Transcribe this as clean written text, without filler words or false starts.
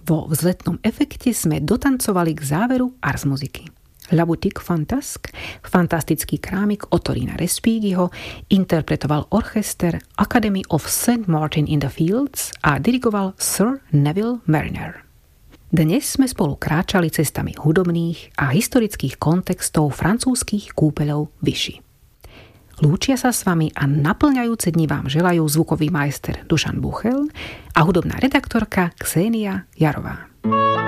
Vo vzletnom efekte sme dotancovali k záveru Ars muziky. La Boutique Fantasque, fantastický krámik Ottorina Respighiho, interpretoval orchester Academy of St. Martin in the Fields a dirigoval Sir Neville Mariner. Dnes sme spolu kráčali cestami hudobných a historických kontextov francúzskych kúpeľov Vichy. Lúčia sa s vami a naplňajúce dni vám želajú zvukový majster Dušan Buchel a hudobná redaktorka Ksenia Jarová.